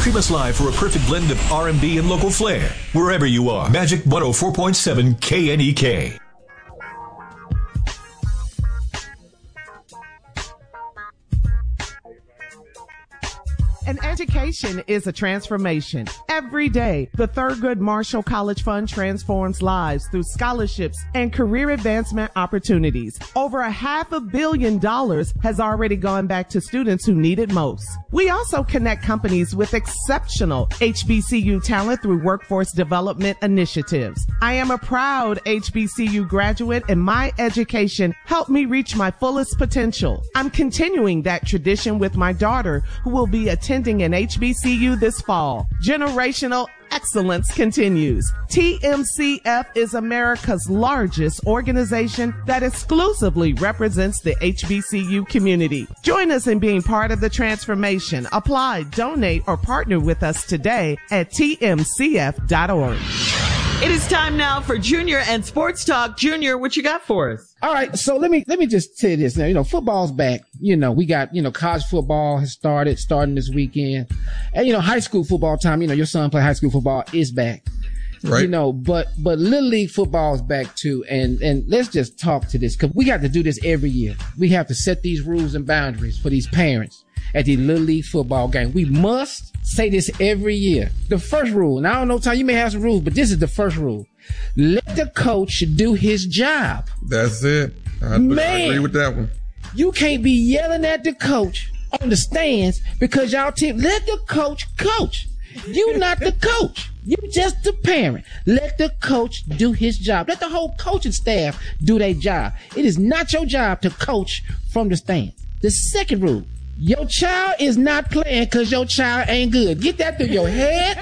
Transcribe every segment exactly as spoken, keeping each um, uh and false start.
Stream us live for a perfect blend of R and B and local flair. Wherever you are. Magic one oh four point seven K N E K. An education is a transformation. Every day, the Thurgood Marshall College Fund transforms lives through scholarships and career advancement opportunities. Over a half a billion dollars has already gone back to students who need it most. We also connect companies with exceptional H B C U talent through workforce development initiatives. I am a proud H B C U graduate, and my education helped me reach my fullest potential. I'm continuing that tradition with my daughter, who will be attending an H B C U this fall. Generational excellence continues. T M C F is America's largest organization that exclusively represents the H B C U community. Join us in being part of the transformation. Apply, donate, or partner with us today at T M C F dot org. It is time now for Junior and Sports Talk. Junior, what you got for us? All right, so let me let me just tell you this now. You know, football's back. You know, we got, you know, college football has started, starting this weekend. And, you know, high school football time, you know, your son play high school football is back. Right. You know, but, but Little League football is back too. And, and let's just talk to this, because we got to do this every year. We have to set these rules and boundaries for these parents at the Little League football game. We must say this every year. The first rule, and I don't know, Tom, you may have some rules, but this is the first rule. Let the coach do his job. That's it. I, Man, I agree with that one. You can't be yelling at the coach on the stands because y'all team. Let the coach coach. You not the coach. You just the parent. Let the coach do his job. Let the whole coaching staff do their job. It is not your job to coach from the stands. The second rule. Your child is not playing because your child ain't good. Get that through your head.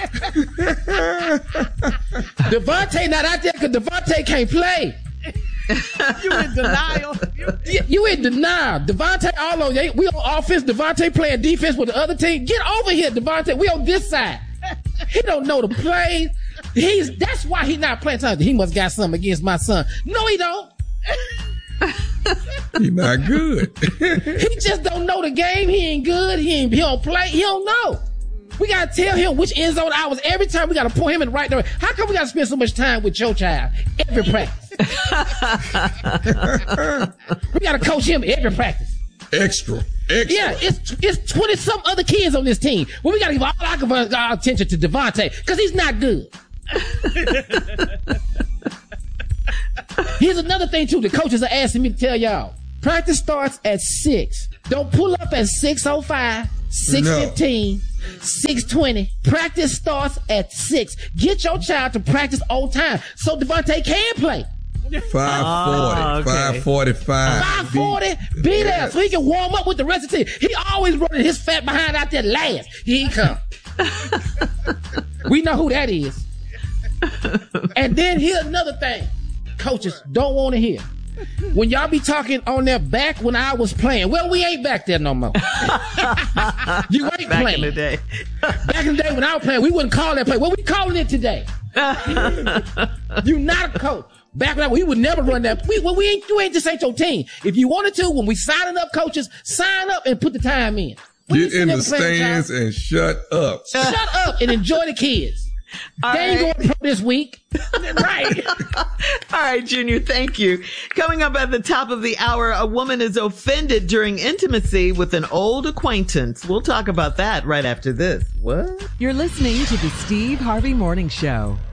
Devontae not out there because Devontae can't play. You in denial. You, you in denial. Devontae all on. We on offense. Devontae playing defense with the other team. Get over here, Devontae. We on this side. He don't know the plays. He's that's why he not playing. He must got something against my son. No, he don't. He not good. He just don't know the game. He ain't good. He ain't. He don't play. He don't know. We gotta tell him which end zone I was every time. We gotta point him in the right direction. How come we gotta spend so much time with your child every practice? We gotta coach him every practice. Extra. Extra. Yeah, it's it's twenty some other kids on this team. Well, we gotta give all our, our attention to Devontae because he's not good. Here's another thing too. The coaches are asking me to tell y'all. Practice starts at six. Don't pull up at six oh five, six fifteen, no. six twenty. Practice starts at six. Get your child to practice on time so Devontae can play. five forty, oh, okay. five forty-five. five forty, be there so he can warm up with the rest of the team. He always running his fat behind out there last. Here he come. We know who that is. And then here's another thing coaches don't want to hear. When y'all be talking on there back when I was playing, well, we ain't back there no more. You ain't back playing. in the day. Back in the day when I was playing, we wouldn't call that play. What we calling it today? You not a coach. Back when I, we would never run that. We, well, we ain't, you ain't just ain't your team. If you wanted to, when we signing up coaches, sign up and put the time in. We Get in the stands and shut up. Shut up and enjoy the kids. All they ain't right. going pro this week. Right. All right, Junior, thank you. Coming up at the top of the hour, a woman is offended during intimacy with an old acquaintance. We'll talk about that right after this. What? You're listening to the Steve Harvey Morning Show.